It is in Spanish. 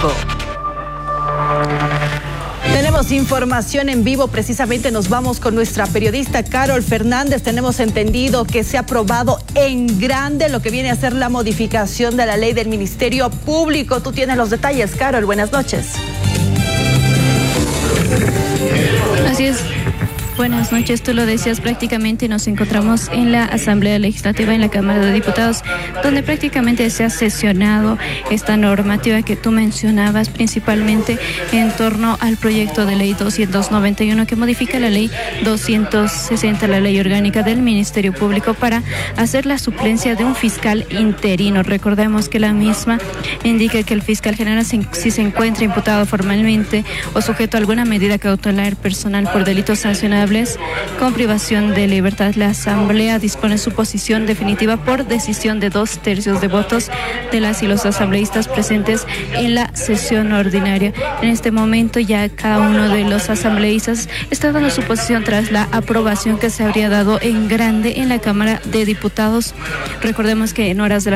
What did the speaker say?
vivo. Tenemos información en vivo, precisamente nos vamos con nuestra periodista Carol Fernández. Tenemos entendido que se ha aprobado en grande lo que viene a ser la modificación de la ley del Ministerio Público. Tú tienes los detalles, Carol, buenas noches. Así es. Buenas noches, tú lo decías, prácticamente nos encontramos en la Asamblea Legislativa, en la Cámara de Diputados, donde prácticamente se ha sesionado esta normativa que tú mencionabas, principalmente en torno al proyecto de ley 291 que modifica la ley 260, la ley orgánica del Ministerio Público, para hacer la suplencia de un fiscal interino. Recordemos que la misma indica que el fiscal general, si se encuentra imputado formalmente o sujeto a alguna medida cautelar personal por delitos sancionables con privación de libertad, la Asamblea dispone su posición definitiva por decisión de 2/3 de votos de las y los asambleístas presentes en la sesión ordinaria. En este momento ya cada uno de los asambleístas está dando su posición tras la aprobación que se habría dado en grande en la Cámara de Diputados. Recordemos que en horas de la